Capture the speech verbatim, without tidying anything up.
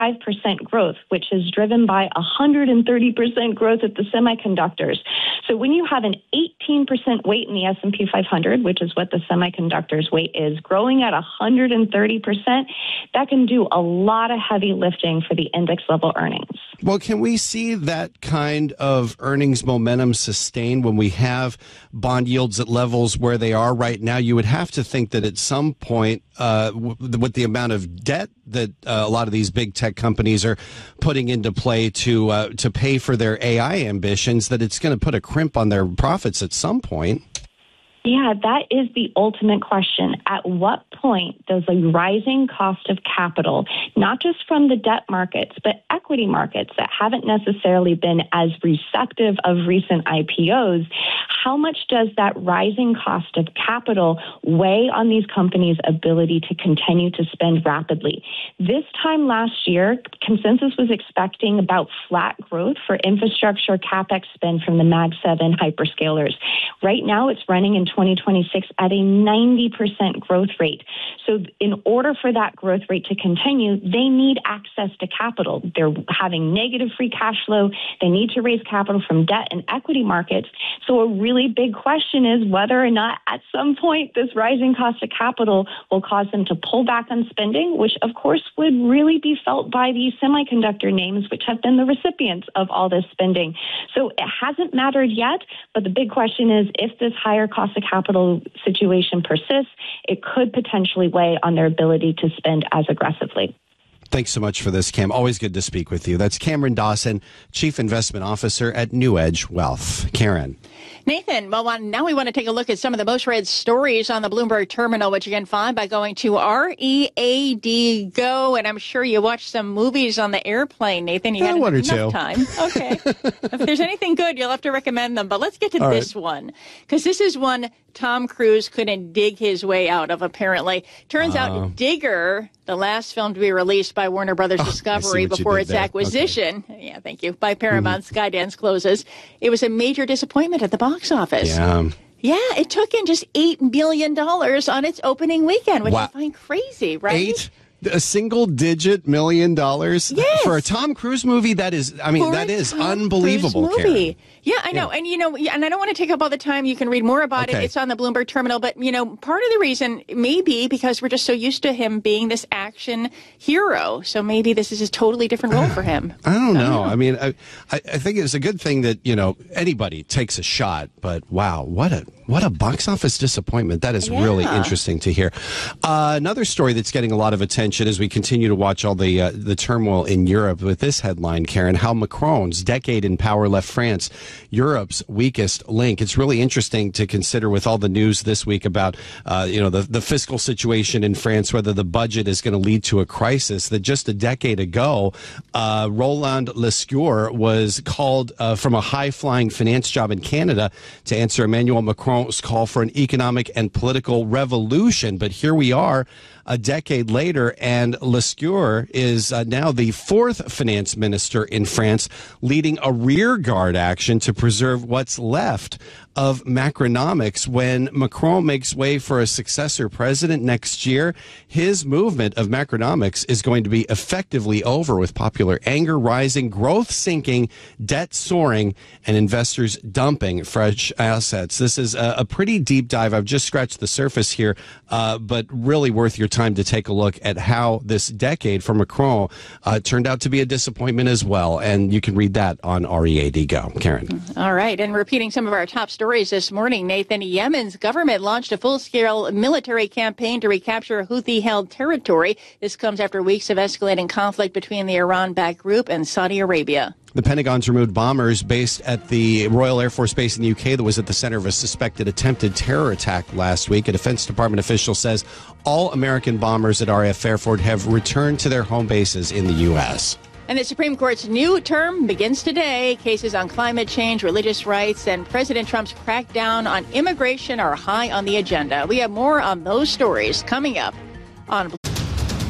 percent growth, which is driven by one hundred thirty percent growth at the semiconductors. So when you have an eighteen percent weight in the S and P five hundred, which is what the semiconductors weight is, growing at one hundred thirty percent, that can do a lot of heavy lifting for the index level earnings. Well, can we see that kind of earnings momentum sustained when we have bond yields at levels where they are right now? You would have to think that at some point, uh, with the amount of debt that uh, a lot of these big tech companies are putting into play to uh, to pay for their A I ambitions, that it's going to put a crimp on their profits at some point. Yeah, that is the ultimate question. At what point does a rising cost of capital, not just from the debt markets, but equity markets that haven't necessarily been as receptive of recent I P Os, how much does that rising cost of capital weigh on these companies' ability to continue to spend rapidly? This time last year, consensus was expecting about flat growth for infrastructure CapEx spend from the Mag seven hyperscalers. Right now, it's running in twenty twenty-six at a ninety percent growth rate. So in order for that growth rate to continue, they need access to capital. They're having negative free cash flow. They need to raise capital from debt and equity markets. So a really big question is whether or not at some point this rising cost of capital will cause them to pull back on spending, which of course would really be felt by these semiconductor names, which have been the recipients of all this spending. So it hasn't mattered yet, but the big question is if this higher cost of capital situation persists, it could potentially weigh on their ability to spend as aggressively. Thanks so much for this, Cam. Always good to speak with you. That's Cameron Dawson, Chief Investment Officer at New Edge Wealth. Karen. Nathan, well, now we want to take a look at some of the most read stories on the Bloomberg Terminal, which you can find by going to R E A D Go. And I'm sure you watched some movies on the airplane, Nathan. You yeah, had one or enough two. time. Okay. If there's anything good, you'll have to recommend them. But let's get to All this right. one, because this is one Tom Cruise couldn't dig his way out of, apparently. Turns uh, out Digger, the last film to be released by Warner Brothers oh, Discovery before its there. acquisition, okay. yeah, thank you, by Paramount, mm-hmm. Skydance closes, it was a major disappointment at the box office. Yeah. Yeah, it took in just eight million dollars on its opening weekend, which wow. I find crazy, right? Eight? A single digit million dollars? Yes. For a Tom Cruise movie, that is, I mean, For that is Tom unbelievable, Cruise movie. Karen. Yeah, I know. Yeah. And, you know, and I don't want to take up all the time. You can read more about okay. it. It's on the Bloomberg Terminal. But, you know, part of the reason may be because we're just so used to him being this action hero. So maybe this is a totally different role for him. I don't know. I, don't know. I mean, I, I think it's a good thing that, you know, anybody takes a shot. But, wow, what a what a box office disappointment. That is yeah. really interesting to hear. Uh, another story that's getting a lot of attention as we continue to watch all the uh, the turmoil in Europe with this headline, Karen, how Macron's decade in power left France Europe's weakest link. It's really interesting to consider with all the news this week about, uh, you know, the, the fiscal situation in France, whether the budget is going to lead to a crisis, that just a decade ago, uh, Roland Lescure was called uh, from a high-flying finance job in Canada to answer Emmanuel Macron's call for an economic and political revolution. But here we are a decade later, and Lescure is uh, now the fourth finance minister in France, leading a rearguard action to preserve what's left of Macronomics. When Macron makes way for a successor president next year, his movement of Macronomics is going to be effectively over, with popular anger rising, growth sinking, debt soaring, and investors dumping fresh assets. This is a, a pretty deep dive. I've just scratched the surface here, uh, but really worth your time to take a look at how this decade for Macron uh, turned out to be a disappointment as well. And you can read that on R E A D Go. Karen. All right. And repeating some of our top stories this morning, Nathan, Yemen's government launched a full-scale military campaign to recapture Houthi-held territory. This comes after weeks of escalating conflict between the Iran-backed group and Saudi Arabia. The Pentagon's removed bombers based at the Royal Air Force Base in the U K that was at the center of a suspected attempted terror attack last week. A Defense Department official says all American bombers at R A F Fairford have returned to their home bases in the U S. And the Supreme Court's new term begins today. Cases on climate change, religious rights, and President Trump's crackdown on immigration are high on the agenda. We have more on those stories coming up on